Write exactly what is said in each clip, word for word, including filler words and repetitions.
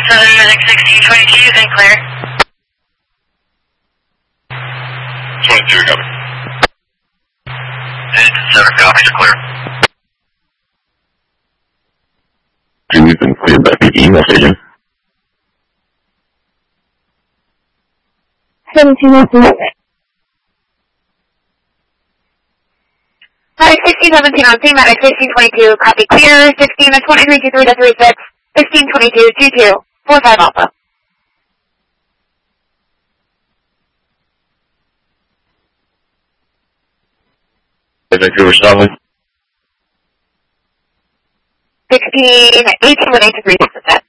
seven, medic sixteen twenty-two, you can clear. twenty-two, copy. Engine seven, copy, to clear. You've been cleared by the email station. seventeen oh two. Medic sixteen seventeen on scene, medic sixteen twenty-two, copy clear, sixteen at twenty-three two three to three six, sixteen twenty-two, two two, four five alpha. Vancouver Southland. sixteen eighteen with eight to three six set.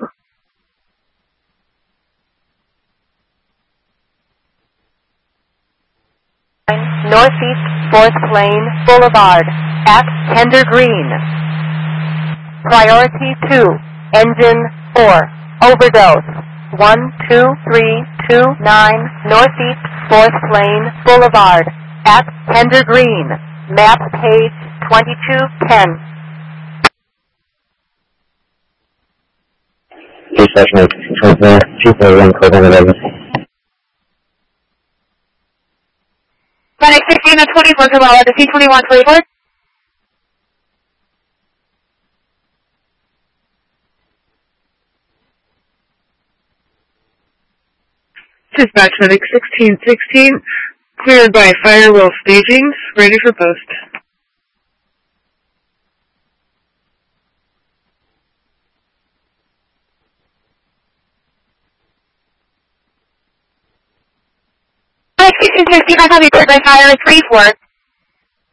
Northeast fourth Lane Boulevard at Tender Green. Priority two, engine four, overdose. one two three two nine Northeast fourth Lane Boulevard at Tender Green. Map page twenty-two ten. Station twenty-four, two four one, Cobalt eleven. Medic sixteen at twenty-four, Kabbalah to C twenty-one twenty-four. Dispatch medic sixteen sixteen, cleared by Firewall Stagings, ready for post. Medic sixteen sixteen, I have you cleared by Fire three four,